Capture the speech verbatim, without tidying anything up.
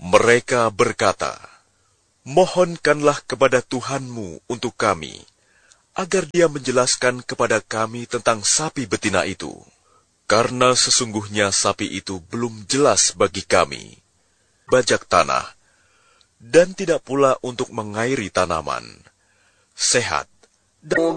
Mereka berkata, "Mohonkanlah kepada Tuhanmu untuk kami, agar Dia menjelaskan kepada kami tentang sapi betina itu. Karena sesungguhnya sapi itu belum jelas bagi kami, bajak tanah, dan tidak pula untuk mengairi tanaman, sehat, dan